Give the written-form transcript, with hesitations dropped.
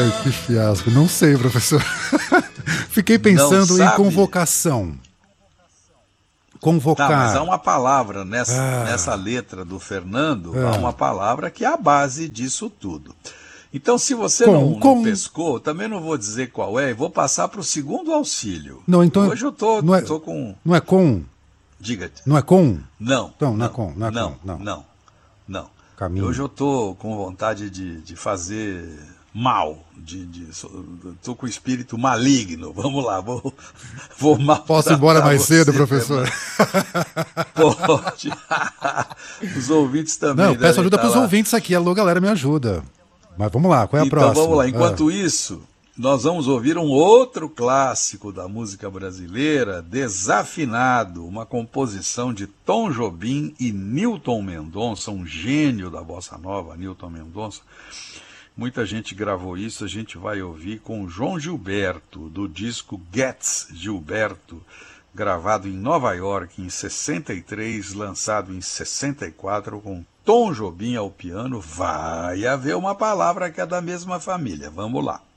Ai, que fiasco. Não sei, professor. Fiquei pensando em convocação. Convocar. Tá, mas há uma palavra nessa letra do Fernando, há uma palavra que é a base disso tudo. Então, se você não pescou, também não vou dizer qual é, e vou passar para o segundo auxílio. Não, então, hoje eu tô com... Não é com? Diga. Não é com? Não. Então, não é com. Não. Caminho. Hoje eu tô com vontade de fazer mal. Tô com o espírito maligno. Vamos lá, vou mal. Posso ir embora mais cedo, professor? Pode. Os ouvintes também. Não, eu peço ajuda para os ouvintes aqui. Alô, galera, me ajuda. Mas vamos lá, qual é a próxima? Então vamos lá. Enquanto isso, nós vamos ouvir um outro clássico da música brasileira, Desafinado, uma composição de Tom Jobim e Nilton Mendonça, um gênio da bossa nova, Nilton Mendonça. Muita gente gravou isso, a gente vai ouvir com o João Gilberto, do disco Getz Gilberto, gravado em Nova York em 63, lançado em 64, com Tom Jobim ao piano. Vai haver uma palavra que é da mesma família. Vamos lá.